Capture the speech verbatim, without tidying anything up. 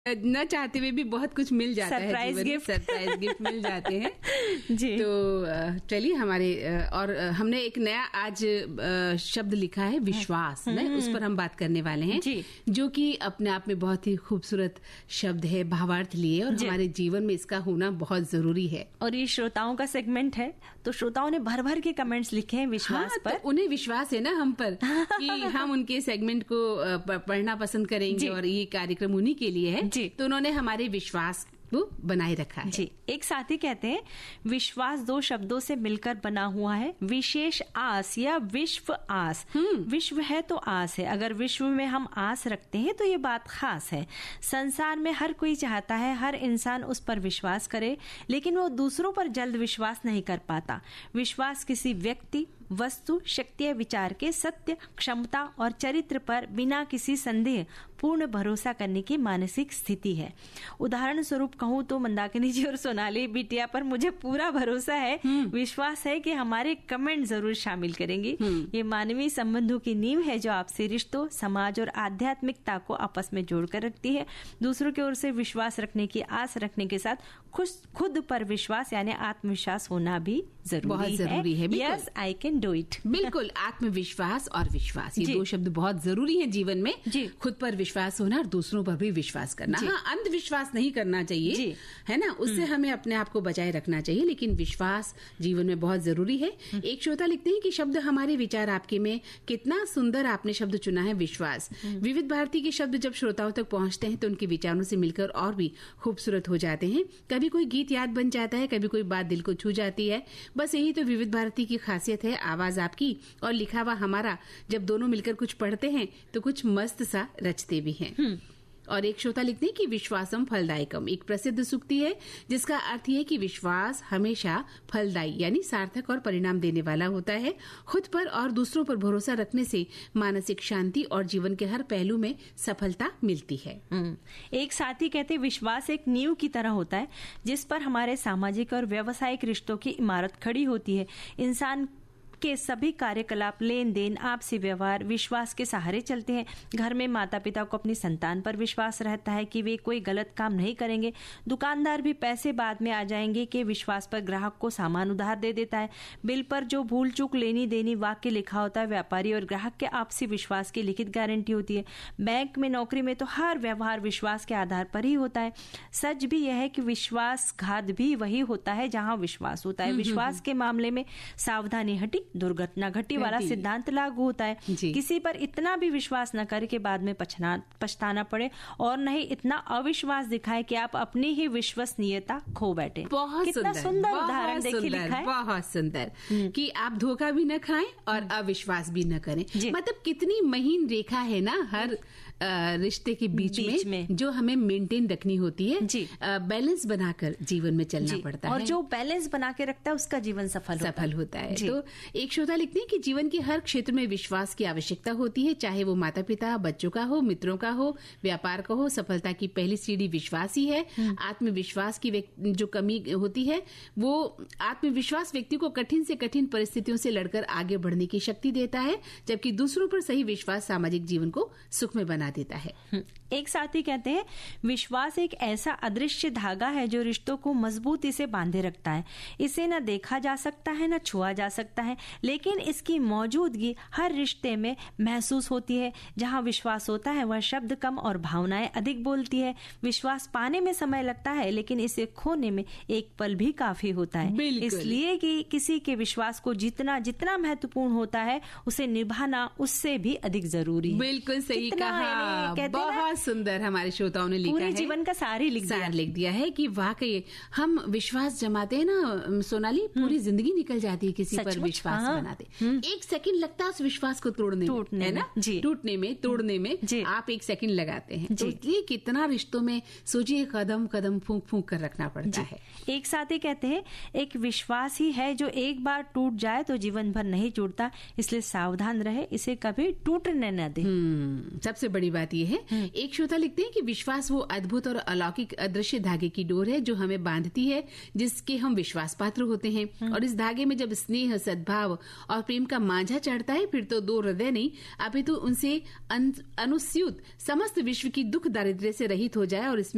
न चाहते हुए भी बहुत कुछ मिल जाता है, सरप्राइज गिफ्ट सरप्राइज गिफ्ट मिल जाते हैं जी। तो चलिए हमारे और हमने एक नया आज शब्द लिखा है विश्वास, न उस पर हम बात करने वाले हैं जी। जो कि अपने आप में बहुत ही खूबसूरत शब्द है, भावार्थ लिए और हमारे जीवन में इसका होना बहुत जरूरी है। और ये श्रोताओं का सेगमेंट है तो श्रोताओं ने भर भर के कमेंट्स लिखे हैं विश्वास हाँ, पर। तो उन्हें विश्वास है ना हम पर कि हम उनके सेगमेंट को पढ़ना पसंद करेंगे और ये कार्यक्रम उन्हीं के लिए है जी। तो उन्होंने हमारे विश्वास को बनाए रखा है जी। एक साथी कहते हैं विश्वास दो शब्दों से मिलकर बना हुआ है, विशेष आस या विश्व आस। विश्व है तो आस है, अगर विश्व में हम आस रखते हैं तो ये बात खास है। संसार में हर कोई चाहता है हर इंसान उस पर विश्वास करे, लेकिन वो दूसरों पर जल्द विश्वास नहीं कर पाता। विश्वास किसी व्यक्ति, वस्तु, शक्ति या विचार के सत्य, क्षमता और चरित्र पर बिना किसी संदेह पूर्ण भरोसा करने की मानसिक स्थिति है। उदाहरण स्वरूप कहूँ तो मंदाकिनी जी और सोनाली बिटिया पर मुझे पूरा भरोसा है, विश्वास है कि हमारे कमेंट जरूर शामिल करेंगी। ये मानवीय संबंधों की नींव है जो आपसी रिश्तों, समाज और आध्यात्मिकता को आपस में जोड़कर रखती है। दूसरों की ओर से विश्वास रखने की आस रखने के साथ खुद पर विश्वास यानी आत्मविश्वास होना भी जरूरी बहुत जरूरी है। Yes I can do it. बिल्कुल, आत्मविश्वास और विश्वास ये दो शब्द बहुत जरूरी हैं जीवन में। खुद पर विश्वास होना और दूसरों पर भी विश्वास करना। हाँ, अंधविश्वास नहीं करना चाहिए, है ना, उससे हमें अपने आप को बचाए रखना चाहिए, लेकिन विश्वास जीवन में बहुत जरूरी है। एक श्रोता लिखते हैं कि शब्द हमारे विचार आपके में, कितना सुंदर आपने शब्द चुना है विश्वास। विविध भारती के शब्द जब श्रोताओं तक पहुंचते हैं तो उनके विचारों से मिलकर और भी खूबसूरत हो जाते हैं। कभी कोई गीत याद बन जाता है, कभी कोई बात दिल को छू जाती है। बस यही तो विविध भारती की खासियत है, आवाज आपकी और लिखा हुआ हमारा जब दोनों मिलकर कुछ पढ़ते हैं तो कुछ मस्त सा रचते भी हैं। और एक श्रोता लिखते हैं कि विश्वासम फलदायकम एक प्रसिद्ध सूक्ति है जिसका अर्थ है कि विश्वास हमेशा फलदायी यानी सार्थक और परिणाम देने वाला होता है। खुद पर और दूसरों पर भरोसा रखने से मानसिक शांति और जीवन के हर पहलू में सफलता मिलती है। एक साथी कहते हैं विश्वास एक नींव की तरह होता है जिस पर हमारे सामाजिक और व्यावसायिक रिश्तों की इमारत खड़ी होती है। इंसान के सभी कार्यकलाप, लेन देन, आपसी व्यवहार विश्वास के सहारे चलते हैं। घर में माता पिता को अपनी संतान पर विश्वास रहता है कि वे कोई गलत काम नहीं करेंगे। दुकानदार भी पैसे बाद में आ जाएंगे के विश्वास पर ग्राहक को सामान उधार दे देता है। बिल पर जो भूल चूक लेनी देनी वाक्य लिखा होता है व्यापारी और ग्राहक के आपसी विश्वास की लिखित गारंटी होती है। बैंक में, नौकरी में तो हर व्यवहार विश्वास के आधार पर ही होता है। सच भी यह है कि विश्वासघात भी वही होता है जहां विश्वास होता है। विश्वास के मामले में सावधानी हटी दुर्घटना घटी वाला सिद्धांत लागू होता है। किसी पर इतना भी विश्वास न करे कि बाद में पछताना पड़े और नहीं इतना अविश्वास दिखाए कि आप अपनी ही विश्वसनीयता खो बैठे। बहुत कितना सुंदर उदाहरण देखिए लिखा है। बहुत सुंदर कि आप धोखा भी न खाएं और अविश्वास भी न करें। मतलब कितनी महीन रेखा है ना हर रिश्ते के बीच, बीच में, में जो हमें मेंटेन रखनी होती है। जी बैलेंस बनाकर जीवन में चलना पड़ता है और जो बैलेंस बना के रखता है उसका जीवन सफल सफल होता है। तो एक श्रोता लिखते हैं कि जीवन के हर क्षेत्र में विश्वास की आवश्यकता होती है, चाहे वो माता पिता, बच्चों का हो, मित्रों का हो, व्यापार का हो। सफलता की पहली सीढ़ी विश्वास ही है। आत्मविश्वास की जो कमी होती है वो आत्मविश्वास व्यक्ति को कठिन से कठिन परिस्थितियों से लड़कर आगे बढ़ने की शक्ति देता है, जबकि दूसरों पर सही विश्वास सामाजिक जीवन को सुखमय बना देता है। एक साथी कहते हैं विश्वास एक ऐसा अदृश्य धागा है जो रिश्तों को मजबूती से बांधे रखता है। इसे न देखा जा सकता है न छुआ जा सकता है, लेकिन इसकी मौजूदगी हर रिश्ते में महसूस होती है। जहां विश्वास होता है वह शब्द कम और भावनाएं अधिक बोलती है। विश्वास पाने में समय लगता है लेकिन इसे खोने में एक पल भी काफी होता है। इसलिए कि किसी के विश्वास को जितना जितना महत्वपूर्ण होता है उसे निभाना उससे भी अधिक जरूरी है। बिल्कुल सही कहा, बहुत सुंदर हमारे श्रोताओं ने लिखा है। पूरे जीवन का सार ही लिख दिया लिख दिया है कि वाकई हम विश्वास जमाते हैं ना सोनाली, पूरी जिंदगी निकल जाती है किसी पर विश्वास हाँ। बनाते। एक सेकंड लगता है उस विश्वास को तोड़ने में, है ना, टूटने में, तोड़ने में आप एक सेकंड लगाते हैं। तो इसलिए कितना रिश्तों में सोचिए कदम कदम फूंक फूंक कर रखना पड़ता है। एक साथी कहते हैं एक विश्वास ही है जो एक बार टूट जाए तो जीवन भर नहीं टूटता, इसलिए सावधान रहे, इसे कभी टूटने न दे। सबसे बड़ी बात यह है। एक श्रोता लिखते हैं कि विश्वास वो अद्भुत और अलौकिक अदृश्य धागे की डोर है जो हमें बांधती है, जिसके हम विश्वास पात्र होते हैं। और इस धागे में जब स्नेह, सद्भाव और प्रेम का मांझा चढ़ता है फिर तो दो हृदय नहीं अपितु उनसे अनुस्यूत समस्त विश्व की दुख दारिद्र्य से रहित हो जाए और इसमें